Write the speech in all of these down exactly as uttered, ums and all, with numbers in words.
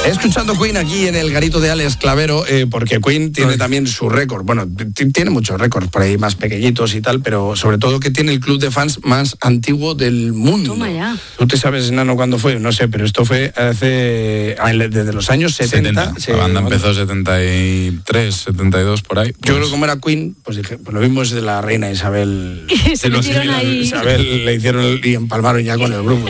Escuchando Queen aquí en el garito de Alex Clavero, eh, porque Queen tiene también su récord. Bueno, t- tiene muchos récords por ahí más pequeñitos y tal, pero sobre todo que tiene el club de fans más antiguo del mundo. Toma ya. ¿Tú te sabes, Nano, cuándo fue? No sé, pero esto fue hace desde los años setenta. setenta. La banda empezó setenta y tres, setenta y dos por ahí. Pues yo creo que como era Queen, pues dije, pues lo mismo es de la reina Isabel. Se metieron ahí. Isabel le hicieron el, y empalmaron ya con el grupo.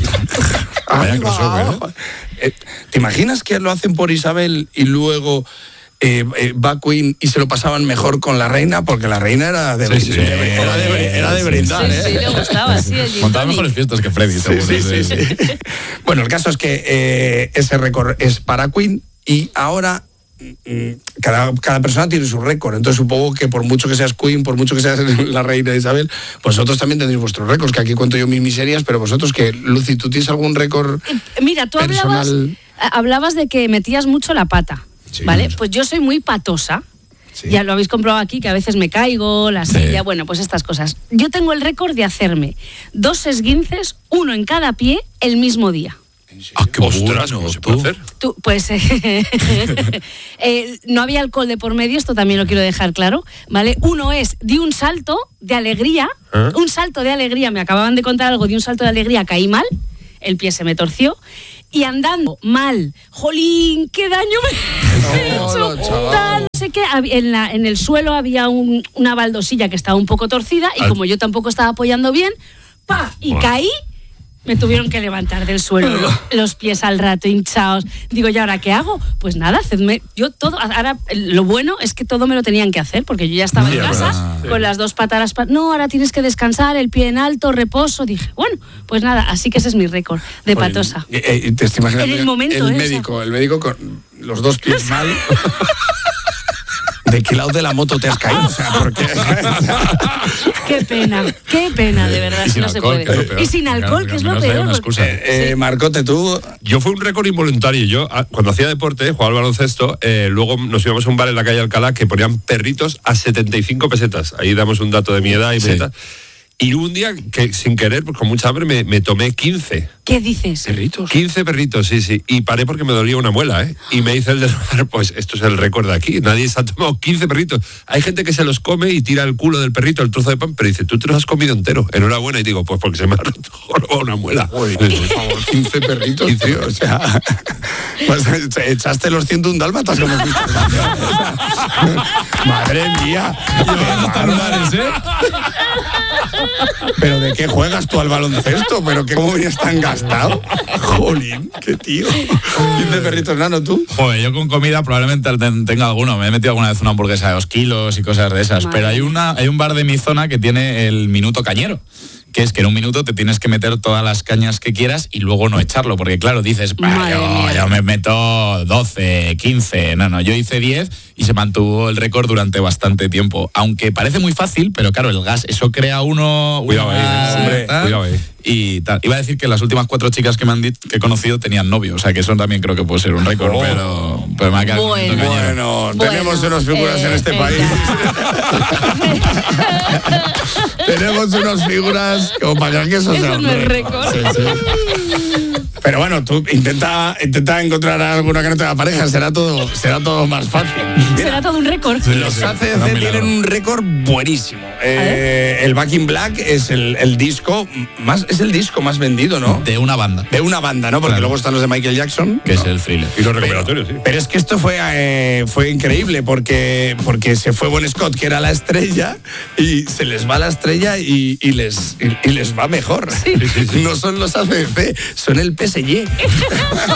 Vaya crossover, ¿eh? Eh, ¿Te imaginas que lo hacen por Isabel y luego eh, eh, va Queen y se lo pasaban mejor con la reina? Porque la reina era de, sí, sí, de, de, era de, era de brindar, sí, ¿eh? sí, le gustaba, sí. El Montaba mejores fiestas que Freddy, seguro. Sí, sí, sí, sí. Bueno, el caso es que eh, ese récord es para Queen y ahora Cada, cada persona tiene su récord, entonces supongo que por mucho que seas Queen, por mucho que seas la reina Isabel, vosotros también tendréis vuestros récords, que aquí cuento yo mis miserias, pero vosotros, que Lucy, ¿tú tienes algún récord Mira, tú hablabas, personal? hablabas de que metías mucho la pata, Sí, ¿vale? mucho. Pues yo soy muy patosa. Sí. Ya lo habéis comprobado aquí, que a veces me caigo, la Sí. silla, bueno, pues estas cosas. Yo tengo el récord de hacerme dos esguinces, uno en cada pie, el mismo día. Ah, qué Ostras, bueno, ¿cómo se tú. puede hacer? Tú, pues eh, eh, no había alcohol de por medio, esto también lo quiero dejar claro, ¿vale? Uno es de un salto de alegría, ¿Eh? un salto de alegría, me acababan de contar algo, de un salto de alegría caí mal, el pie se me torció, y andando mal, jolín, qué daño me he No, hecho, no, chaval. tal, no sé qué, hab- en, la, en el suelo había un- una baldosilla que estaba un poco torcida, y Al- como yo tampoco estaba apoyando bien, ¡pa! Y Bueno. caí. Me tuvieron que levantar del suelo, lo- los pies al rato hinchados. Digo, ¿y ahora qué hago? Pues nada, hacedme. Yo todo. Ahora, lo bueno es que todo me lo tenían que hacer, porque yo ya estaba en Sí, casa verdad, sí. con las dos patas. pa- No, ahora tienes que descansar, el pie en alto, reposo. Dije, bueno, pues nada, así que ese es mi récord de Joder, patosa. eh, eh, te estoy imaginando En el momento, el ¿eh? médico, el médico con los dos pies mal. ¿De qué lado de la moto te has caído? O sea, porque Qué pena, qué pena, de verdad, Y sin no se alcohol, puede. que es lo peor. Y sin alcohol, Claro, que es que lo no sea peor. una porque- excusa. eh, Marcote, tú Yo fui un récord involuntario. Yo, ah, cuando hacía deporte, jugaba al baloncesto, eh, luego nos íbamos a un bar en la calle Alcalá que ponían perritos a setenta y cinco pesetas. Ahí damos un dato de mi edad y Sí. pesetas. Y un día, que sin querer, pues con mucha hambre, me, me tomé quince. ¿Qué dices? perritos. quince perritos, sí, sí. Y paré porque me dolía una muela, ¿eh? Y me dice el del bar, pues esto es el récord de aquí. Nadie se ha tomado quince perritos. Hay gente que se los come y tira el culo del perrito, el trozo de pan, pero dice, tú te los has comido entero. Enhorabuena. Y digo, pues porque se me ha roto una muela. Uy, por favor, quince perritos, tío. O sea, pues, echaste los ciento un dálmatas como fuiste. Madre mía. ¿Pero de qué juegas tú al baloncesto? ¿Pero qué, cómo vienes tan gastado? Jolín, qué tío. quince perritos, Nano, ¿tú? Joder, yo con comida probablemente ten- tenga alguno. Me he metido alguna vez una hamburguesa de dos kilos y cosas de esas. Madre Pero hay una hay un bar de mi zona que tiene el minuto cañero. Que es que en un minuto te tienes que meter todas las cañas que quieras y luego no echarlo. Porque claro, dices, "Bah, Madre yo, mía. yo me meto doce, quince. No, no, yo hice diez y se mantuvo el récord durante bastante tiempo. Aunque parece muy fácil, pero claro, el gas, eso crea uno... Cuidado ahí, una- eh, hombre, tal, cuidado ahí. Y tal. Iba a decir que las últimas cuatro chicas que me han dit- que he conocido tenían novio. O sea, que eso también creo que puede ser un récord, Oh. pero, pero me ha quedado el Bueno. minuto cañero. Bueno, Bueno, tenemos unas figuras eh, en este eh, país. Tenemos unas figuras como para que eso, Eso sea un no es récord. récord. Sí, sí. Pero bueno, tú intenta, intenta encontrar a alguna que no tenga pareja, será todo, será todo más fácil. Será todo un récord. Los A C D C tienen un récord buenísimo. Eh, el Back in Black es el, el disco más, es el disco más vendido, ¿no? De una banda, De una banda, ¿no? Porque Claro. luego están los de Michael Jackson. que es el thriller. Y los recuperatorios, sí. Pero es que esto fue, eh, fue increíble porque, porque se fue Bon Scott, que era la estrella, y se les va la estrella y, y les, y, y les va mejor. No son los A C D C, son el P S G.